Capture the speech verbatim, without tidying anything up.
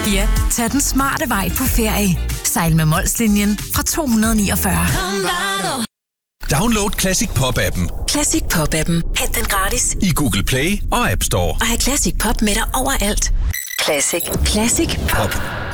Ja, tag den smarte vej på ferie. Sejl med Molslinjen fra to hundrede niogfyrre. Download Classic Pop-appen. Classic Pop-appen. Hent den gratis I Google Play og App Store. og have Classic Pop med dig overalt. Classic. Classic Pop.